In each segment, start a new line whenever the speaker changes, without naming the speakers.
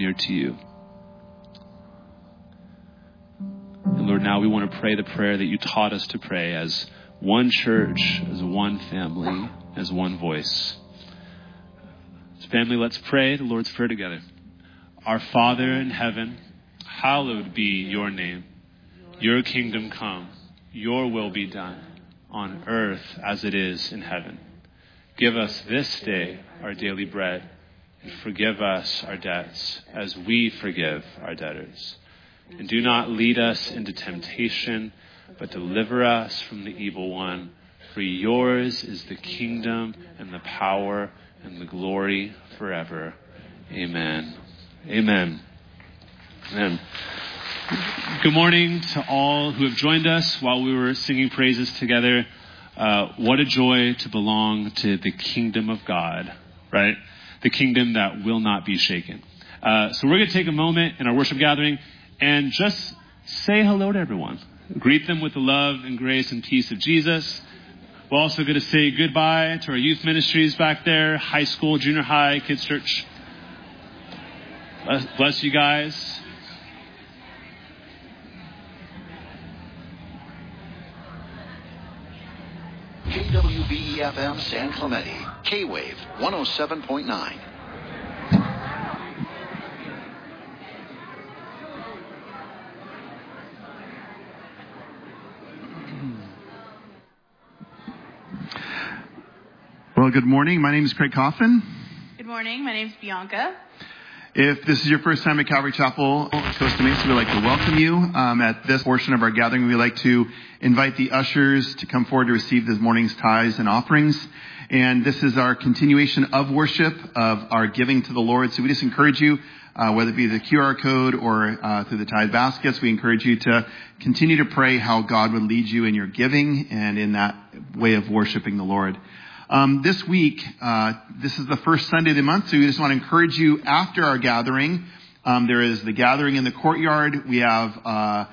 near to you. And Lord, now we want to pray the prayer that you taught us to pray as one church, as one family, as one voice. So family, let's pray the Lord's Prayer together. Our Father in heaven, hallowed be your name. Your kingdom come, your will be done on earth as it is in heaven. Give us this day our daily bread, and forgive us our debts as we forgive our debtors. And do not lead us into temptation, but deliver us from the evil one. For yours is the kingdom and the power and the glory forever. Amen. Amen. Amen. Good morning to all who have joined us while we were singing praises together. What a joy to belong to the kingdom of God, right? The kingdom that will not be shaken. So we're going to take a moment in our worship gathering and just say hello to everyone. Greet them with the love and grace and peace of Jesus. We're also going to say goodbye to our youth ministries back there, high school, junior high, kids church. Bless you guys.
KWBE-FM San Clemente, K-Wave 107.9.
Well, good morning. My name is Craig Coffin.
Good morning. My name is Bianca.
If this is your first time at Calvary Chapel, Costa Mesa, we'd like to welcome you. At this portion of our gathering, we'd like to invite the ushers to come forward to receive this morning's tithes and offerings. And this is our continuation of worship, of our giving to the Lord. So we just encourage you, whether it be the QR code or through the tithe baskets, we encourage you to continue to pray how God would lead you in your giving and in that way of worshiping the Lord. This week, this is the first Sunday of the month, so we just want to encourage you after our gathering. There is the gathering in the courtyard. We have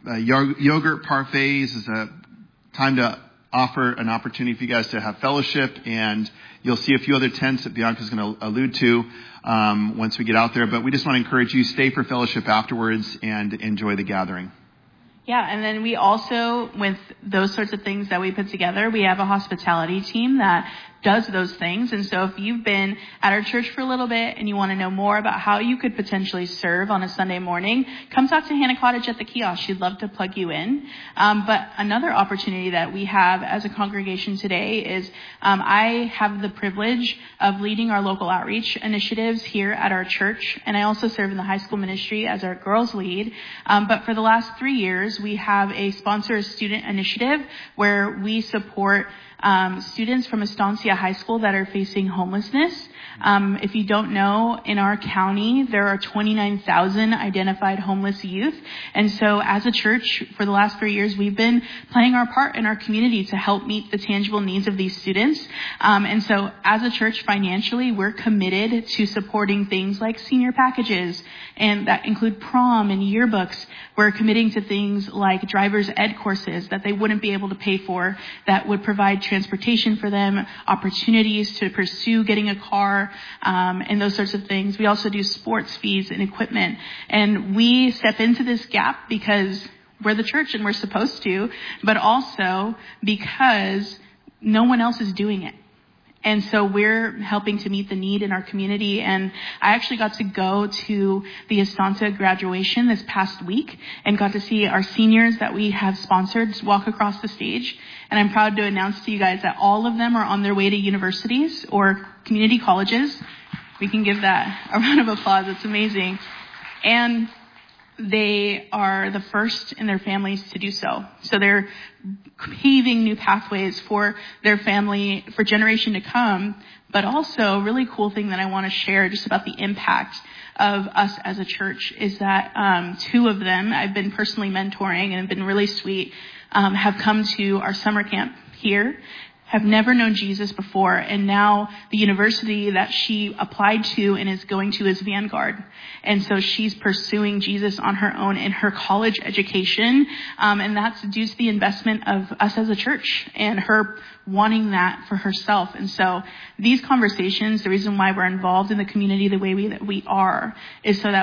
yogurt parfaits. It's a time to offer an opportunity for you guys to have fellowship, and you'll see a few other tents that Bianca's going to allude to once we get out there. But we just want to encourage you, stay for fellowship afterwards and enjoy the gathering.
Yeah, and then we also, with those sorts of things that we put together, we have a hospitality team that does those things. And so if you've been at our church for a little bit and you want to know more about how you could potentially serve on a Sunday morning, come talk to Hannah Cottage at the kiosk. She'd love to plug you in. But another opportunity that we have as a congregation today is I have the privilege of leading our local outreach initiatives here at our church. And I also serve in the high school ministry as our girls lead. But for the last 3 years, we have a sponsor student initiative where we support students from Estancia High School that are facing homelessness. If you don't know, in our county, there are 29,000 identified homeless youth. And so as a church, for the last 3 years, we've been playing our part in our community to help meet the tangible needs of these students. And so as a church, financially, we're committed to supporting things like senior packages, and that include prom and yearbooks. We're committing to things like driver's ed courses that they wouldn't be able to pay for, that would provide transportation for them, opportunities to pursue getting a car, and those sorts of things. We also do sports fees and equipment. And we step into this gap because we're the church and we're supposed to, but also because no one else is doing it. And so we're helping to meet the need in our community. And I actually got to go to the Estancia graduation this past week and got to see our seniors that we have sponsored walk across the stage. And I'm proud to announce to you guys that all of them are on their way to universities or community colleges. We can give that a round of applause. It's amazing. And they are the first in their families to do so. So they're paving new pathways for their family for generation to come. But also, a really cool thing that I want to share just about the impact of us as a church is that 2 of them I've been personally mentoring and have been really sweet, have come to our summer camp here, have never known Jesus before, and now the university that she applied to and is going to is Vanguard. And so she's pursuing Jesus on her own in her college education, and that's due to the investment of us as a church and her wanting that for herself. And so these conversations, the reason why we're involved in the community the way that we are, is so that